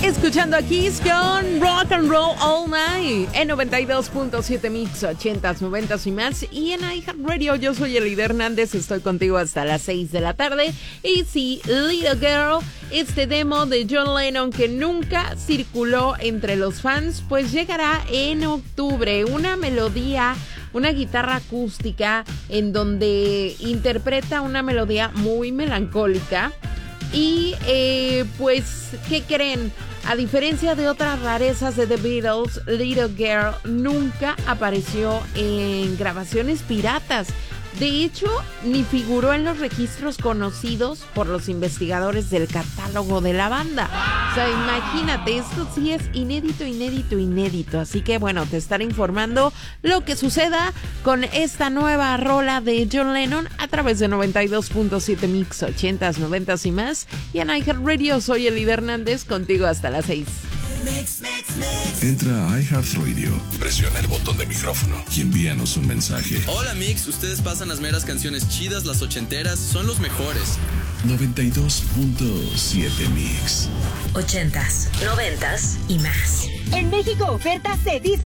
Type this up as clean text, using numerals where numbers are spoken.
Escuchando a Kiss con Rock and Roll All Night en 92.7 Mix, 80s, 90s y más. Y en iHeartRadio, yo soy Elida Hernández, estoy contigo hasta las 6 de la tarde. Y sí, Little Girl, este demo de John Lennon que nunca circuló entre los fans, pues llegará en octubre. Una melodía, una guitarra acústica en donde interpreta una melodía muy melancólica. Y pues, ¿qué creen? A diferencia de otras rarezas de The Beatles, Little Girl nunca apareció en grabaciones piratas. De hecho, ni figuró en los registros conocidos por los investigadores del catálogo de la banda. O sea, imagínate, esto sí es inédito. Así que bueno, te estaré informando lo que suceda con esta nueva rola de John Lennon a través de 92.7 Mix, 80s, 90s y más. Y en iHeartRadio, soy Elida Hernández, contigo hasta las 6. Entra a iHeartRadio, presiona el botón de micrófono y envíanos un mensaje. Hola Mix, ustedes pasan las meras canciones chidas, las ochenteras, son los mejores. 92.7 Mix. 80s, 90s y más. En México, ofertas Cedis